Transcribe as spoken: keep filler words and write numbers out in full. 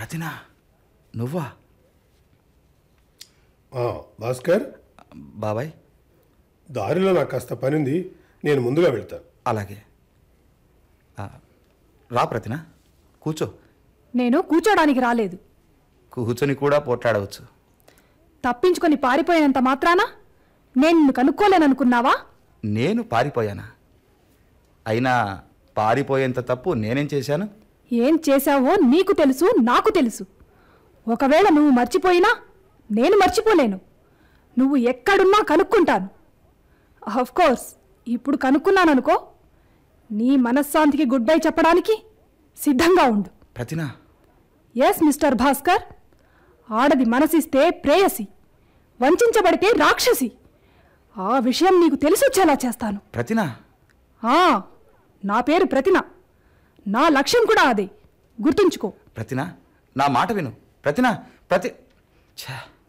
ప్రతినా నువ్వా? భాస్కర్ బాబాయ్, దారిలో నాకు కాస్త పనింది, నేను ముందుగా వెళ్తాను. అలాగే. రా ప్రతినా, కూర్చో. నేను కూర్చోడానికి రాలేదు. కూర్చొని కూడా పోట్లాడవచ్చు. తప్పించుకొని పారిపోయినంత మాత్రాన నేను నిన్ను కనుక్కోలేననుకున్నావా? నేను పారిపోయానా? అయినా పారిపోయేంత తప్పు నేనేం చేశాను? ఏం చేశావో నీకు తెలుసు, నాకు తెలుసు. ఒకవేళ నువ్వు మర్చిపోయినా నేను మర్చిపోలేను. నువ్వు ఎక్కడున్నా కనుక్కుంటాను. కోర్స్ ఇప్పుడు కనుక్కున్నాననుకో, నీ మనశ్శాంతికి గుడ్ బై చెప్పడానికి సిద్ధంగా ఉండు. ప్రతినా. ఎస్ మిస్టర్ భాస్కర్, ఆడది మనసిస్తే ప్రేయసి, వంచబడితే రాక్షసి. ఆ విషయం నీకు తెలిసొచ్చేలా చేస్తాను. ప్రతినా? నా పేరు ప్రతిన. నా లక్ష్యం కూడా అదే, గుర్తుంచుకో. ప్రతినా, నా మాట విను. ప్రతినా, ప్రతి ఛా